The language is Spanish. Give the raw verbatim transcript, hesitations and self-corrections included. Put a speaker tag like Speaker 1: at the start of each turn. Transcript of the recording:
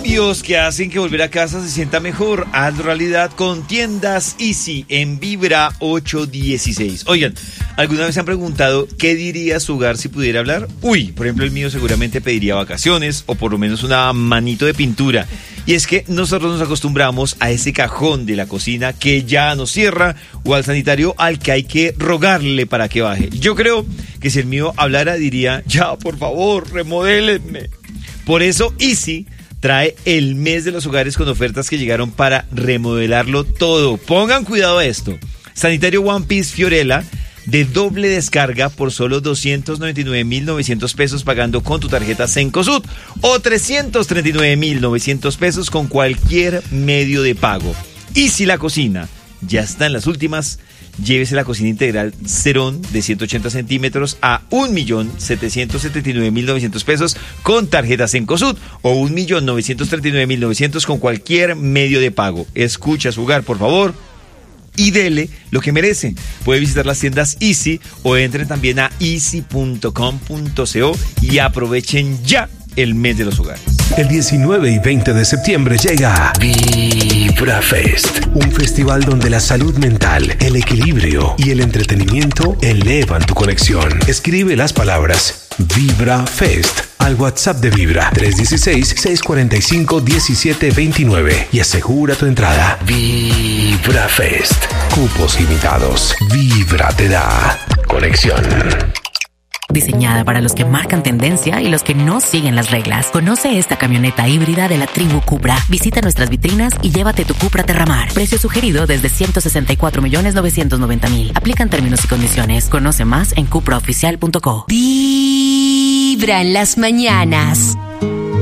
Speaker 1: cambios que hacen que volver a casa se sienta mejor. Hazlo realidad con Tiendas Easy en Vibra ocho dieciséis. Oigan, ¿alguna vez se han preguntado qué diría su hogar si pudiera hablar? Uy, por ejemplo, el mío seguramente pediría vacaciones o por lo menos una manito de pintura. Y es que nosotros nos acostumbramos a ese cajón de la cocina que ya nos cierra o al sanitario al que hay que rogarle para que baje. Yo creo que si el mío hablara diría, ya, por favor, remodélenme. Por eso Easy trae el mes de los hogares con ofertas que llegaron para remodelarlo todo. Pongan cuidado a esto. Sanitario One Piece Fiorella de doble descarga por solo doscientos noventa y nueve mil novecientos pesos pagando con tu tarjeta Cencosud o trescientos treinta y nueve mil novecientos pesos con cualquier medio de pago. Easy la cocina ya está en las últimas. Llévese la cocina integral Cerón de ciento ochenta centímetros a un millón setecientos setenta y nueve mil novecientos pesos con tarjeta Cencosud o un millón novecientos treinta y nueve mil novecientos con cualquier medio de pago. Escucha su hogar, por favor, y dele lo que merece. Puede visitar las tiendas Easy o entren también a easy punto com punto co y aprovechen ya el mes de los hogares.
Speaker 2: El diecinueve y veinte de septiembre llega Vibra Fest, un festival donde la salud mental, el equilibrio y el entretenimiento elevan tu conexión. Escribe las palabras Vibra Fest al WhatsApp de Vibra tres uno seis, seis cuatro cinco, uno siete dos nueve y asegura tu entrada. Vibra Fest, cupos limitados. Vibra te da conexión.
Speaker 3: Diseñada para los que marcan tendencia y los que no siguen las reglas. Conoce esta camioneta híbrida de la tribu Cupra. Visita nuestras vitrinas y llévate tu Cupra Terramar. Precio sugerido desde ciento sesenta y cuatro millones novecientos noventa mil. Aplican términos y condiciones. Conoce más en cupra oficial punto co.
Speaker 4: Vibra en las mañanas.